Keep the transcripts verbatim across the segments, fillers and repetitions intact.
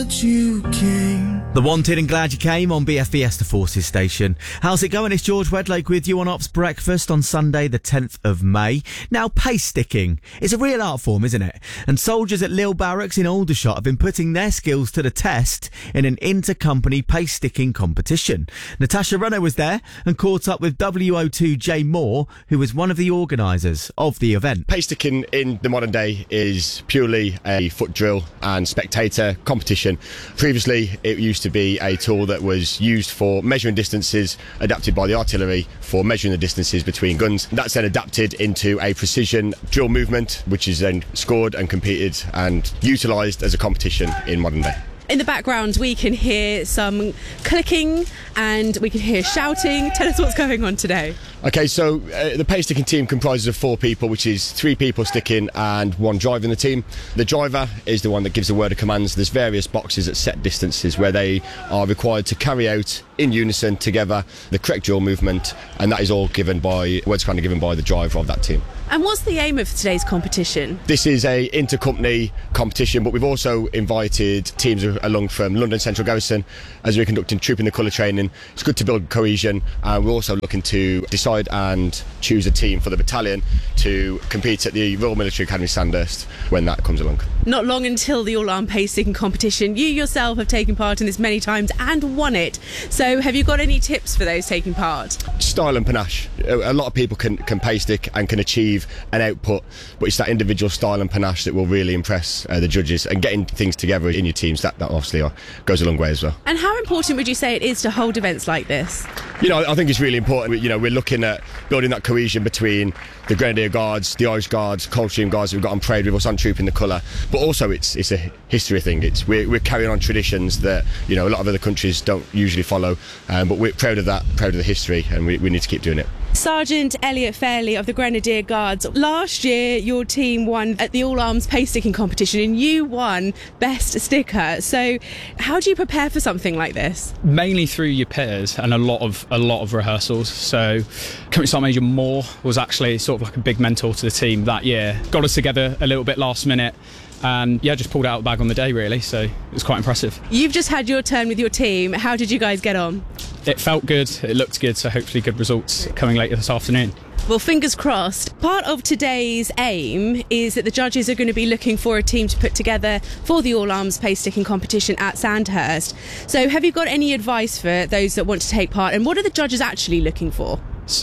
glad you came. The Wanted and Glad You Came on B F B S The Forces station. How's it going? It's George Wedlake with you on Ops Breakfast on Sunday the tenth of May. Now, pace sticking is a real art form, isn't it? And soldiers at Lille Barracks in Aldershot have been putting their skills to the test in an inter-company pace sticking competition. Natasha Renault was there and caught up with W O two Jay Moore, who was one of the organisers of the event. Pace sticking in the modern day is purely a foot drill and spectator competition. Previously, it used to be a tool that was used for measuring distances, adapted by the artillery for measuring the distances between guns. That's then adapted into a precision drill movement, which is then scored and competed and utilised as a competition in modern day. In the background, we can hear some clicking and we can hear shouting. Tell us what's going on today. Okay, so uh, the pace sticking team comprises of four people, which is three people sticking and one driver in the team. The driver is the one that gives the word of commands. There's various boxes at set distances where they are required to carry out in unison together the correct drill movement, and that is all given by words kind of given by the driver of that team. And what's the aim of today's competition? This is a inter-company competition, but we've also invited teams along from London Central Garrison as we're conducting Troop in the Colour training. It's good to build cohesion, and we're also looking to decide and choose a team for the battalion to compete at the Royal Military Academy Sandhurst when that comes along. Not long until the all-arm pace sticking competition. You yourself have taken part in this many times and won it. So have you got any tips for those taking part? Style and panache. A lot of people can, can pace stick and can achieve an output, but it's that individual style and panache that will really impress uh, the judges, and getting things together in your teams, that, that obviously are, goes a long way as well. And how important would you say it is to hold events like this? You know, I think it's really important. You know, we're looking at building that cohesion between the Grenadier Guards, the Irish Guards, Coldstream Guards that we've got on parade with us on Troop in the Colour, but also it's it's a history thing. It's we're, we're carrying on traditions that, you know, a lot of other countries don't usually follow, um, but we're proud of that, proud of the history, and we, we need to keep doing it. Sergeant Elliot Fairley of the Grenadier Guards. Last year, your team won at the All Arms Pace Sticking competition and you won Best Sticker. So how do you prepare for something like this? Mainly through your peers and a lot of a lot of rehearsals. So Company Sergeant Major Moore was actually sort of like a big mentor to the team that year. Got us together a little bit last minute. And yeah, just pulled out the bag on the day really, so it was quite impressive. You've just had your turn with your team. How did you guys get on? It felt good, it looked good, so hopefully good results coming later this afternoon. Well, fingers crossed. Part of today's aim is that the judges are going to be looking for a team to put together for the All Arms Pace Sticking competition at Sandhurst. So have you got any advice for those that want to take part, and what are the judges actually looking for?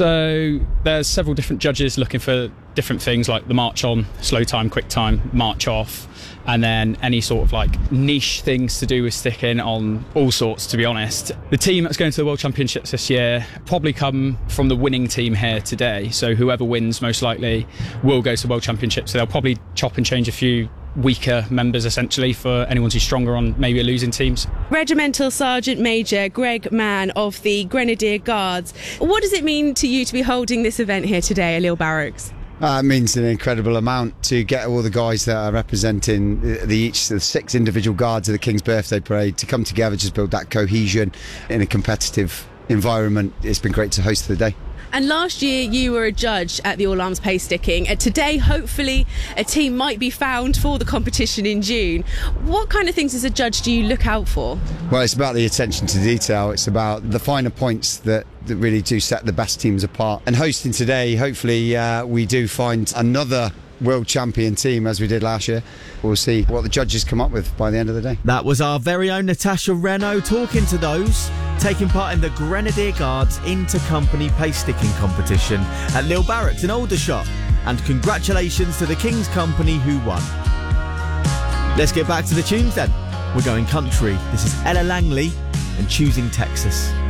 So there's several different judges looking for different things like the march on, slow time, quick time, march off, and then any sort of like niche things to do with sticking on all sorts, to be honest. The team that's going to the World Championships this year probably come from the winning team here today, so whoever wins most likely will go to the World Championships, so they'll probably chop and change a few weaker members essentially for anyone who's stronger on maybe a losing teams. Regimental Sergeant Major Greg Mann of the Grenadier Guards. What does it mean to you to be holding this event here today at Lille Barracks? Uh, it means an incredible amount to get all the guys that are representing the, the each the six individual guards of the King's Birthday Parade to come together, just build that cohesion in a competitive environment. It's been great to host the day. And last year you were a judge at the All Arms Pace Sticking, and today hopefully a team might be found for the competition in June. What kind of things as a judge do you look out for? Well, it's about the attention to detail. It's about the finer points that, that really do set the best teams apart. And hosting today, hopefully uh, we do find another world champion team as we did last year. We'll see what the judges come up with by the end of the day. That was our very own Natasha Renault talking to those taking part in the Grenadier Guards Inter-Company Pace Sticking competition at Lille Barracks in Aldershot. And congratulations to the King's Company who won. Let's get back to the tunes then. We're going country. This is Ella Langley and Choosing Texas.